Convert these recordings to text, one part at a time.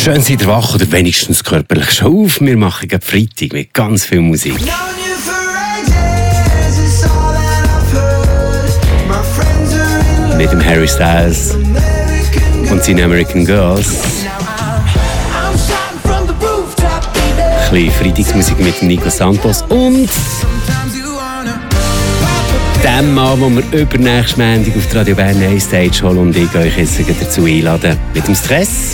Schön seid ihr wach oder wenigstens körperlich schon auf. Wir machen gerade Freitag mit ganz viel Musik. Mit dem Harry Styles und seinen American Girls. Ein bisschen Freitagsmusik mit Nico Santos und dem Mann, den wir übernächsten Montag auf die Radio Bern 1 Stage holen und ich euch jetzt dazu einladen. Mit dem Stress.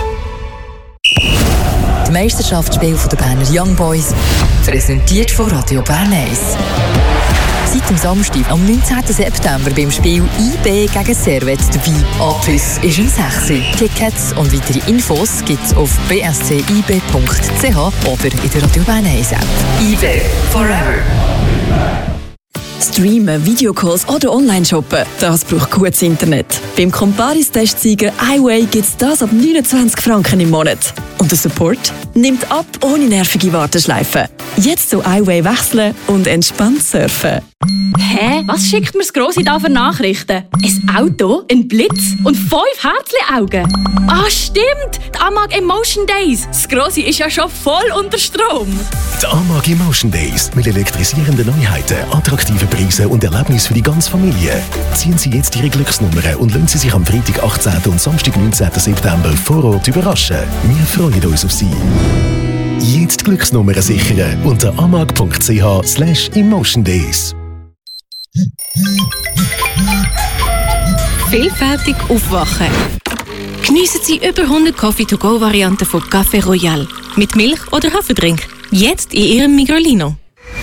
Die Meisterschaftsspiele der Berner Young Boys, präsentiert von Radio Bern 1. Seit dem Samstag, am 19. September, beim Spiel IB gegen Servet dabei. Anpfiff ist um 6 Uhr. Tickets und weitere Infos gibt es auf bscib.ch oder in der Radio Bern 1 App. IB Forever. Streamen, Videocalls oder Online-Shoppen, das braucht gutes Internet. Beim Comparis-Testsieger iWay gibt es das ab 29 Franken im Monat. Und der Support nimmt ab ohne nervige Warteschleifen. Jetzt zu iWay wechseln und entspannt surfen. Hä? Was schickt mir das Grossi da für Nachrichten? Ein Auto, ein Blitz und 5 Herzli-Augen. Ah, stimmt! Die Amag Emotion Days. Das Grossi ist ja schon voll unter Strom. Die Amag Emotion Days mit elektrisierenden Neuheiten, attraktiven Preisen und Erlebnissen für die ganze Familie. Ziehen Sie jetzt Ihre Glücksnummern und lassen Sie sich am Freitag 18. und Samstag 19. September vor Ort überraschen. Wir freuen uns auf Sie. Jetzt Glücksnummern sichern unter amag.ch/emotiondays. Vielfältig aufwachen. Geniessen Sie über 100 Coffee-to-go-Varianten von Café Royal. Mit Milch oder Haferdrink. Jetzt in Ihrem Migrolino.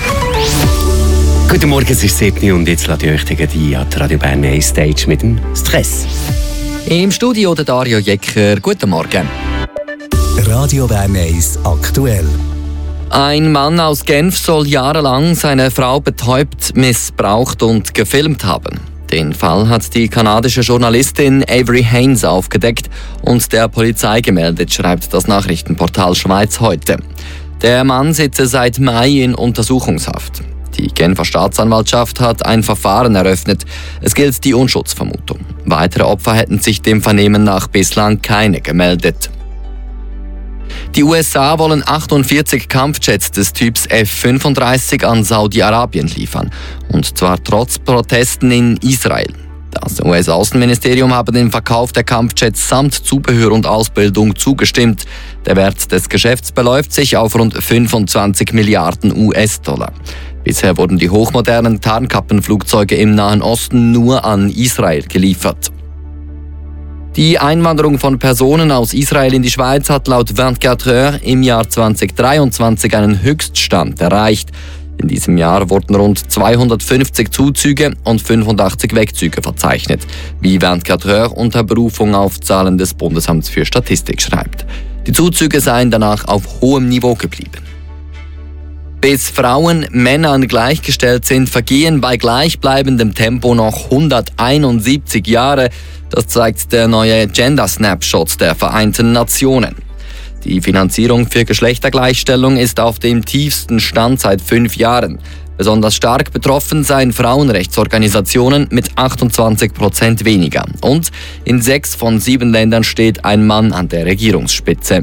Guten Morgen, es ist 7 und jetzt lade ich euch die Radio Bern 1 Stage mit dem Stress. Im Studio der Dario Jecker. Guten Morgen. Radio Bern 1 aktuell. Ein Mann aus Genf soll jahrelang seine Frau betäubt, missbraucht und gefilmt haben. Den Fall hat die kanadische Journalistin Avery Haynes aufgedeckt und der Polizei gemeldet, schreibt das Nachrichtenportal Schweiz heute. Der Mann sitze seit Mai in Untersuchungshaft. Die Genfer Staatsanwaltschaft hat ein Verfahren eröffnet. Es gilt die Unschutzvermutung. Weitere Opfer hätten sich dem Vernehmen nach bislang keine gemeldet. Die USA wollen 48 Kampfjets des Typs F-35 an Saudi-Arabien liefern. Und zwar trotz Protesten in Israel. Das US-Außenministerium habe dem Verkauf der Kampfjets samt Zubehör und Ausbildung zugestimmt. Der Wert des Geschäfts beläuft sich auf rund 25 Milliarden US-Dollar. Bisher wurden die hochmodernen Tarnkappenflugzeuge im Nahen Osten nur an Israel geliefert. Die Einwanderung von Personen aus Israel in die Schweiz hat laut 24 Heures im Jahr 2023 einen Höchststand erreicht. In diesem Jahr wurden rund 250 Zuzüge und 85 Wegzüge verzeichnet, wie 24 Heures unter Berufung auf Zahlen des Bundesamts für Statistik schreibt. Die Zuzüge seien danach auf hohem Niveau geblieben. Bis Frauen Männern gleichgestellt sind, vergehen bei gleichbleibendem Tempo noch 171 Jahre. Das zeigt der neue Gender Snapshot der Vereinten Nationen. Die Finanzierung für Geschlechtergleichstellung ist auf dem tiefsten Stand seit 5 Jahren. Besonders stark betroffen seien Frauenrechtsorganisationen mit 28% weniger. Und in 6 von 7 Ländern steht ein Mann an der Regierungsspitze.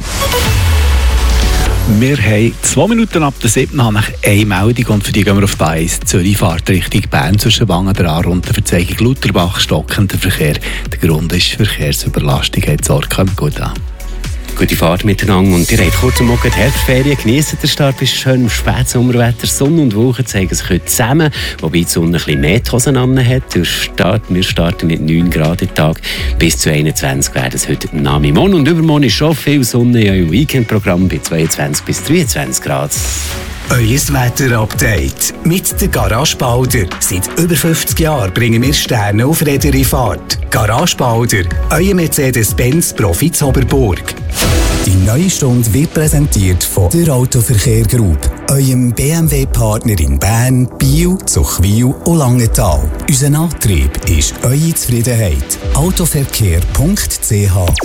Wir haben 2 Minuten ab der 7. nach eine Meldung und für die gehen wir auf die 1. Zürich-Fahrt Richtung Bern zwischen Wangen der A-Rundenverzeigung Lutherbach, stockender Verkehr. Der Grund ist Verkehrsüberlastung. Hat Sorge, kommt gut an. Gute Fahrt miteinander und ihr habt kurz am Morgen die Herbstferien. Geniessen den Start bis schön im Spätsommerwetter. Sonne und Wolken zeigen sich heute zusammen, wobei die Sonne ein bisschen mehr die Hosen an hat. Wir starten mit 9 Grad am Tag. Bis zu 21 werden es heute am Morgen. Und übermorgen ist schon viel Sonne in eurem Weekendprogramm bei 22 bis 23 Grad. Euer Wetter-Update mit der Garage Balder. Seit über 50 Jahren bringen wir Sterne auf Räder in Fahrt. Garage Balder, euer Mercedes-Benz Profit Oberburg. Die neue Stunde wird präsentiert von der Autoverkehr Group, eurem BMW-Partner in Bern, Biel, Zuchwil und Langenthal. Unser Antrieb ist eure Zufriedenheit. Autoverkehr.ch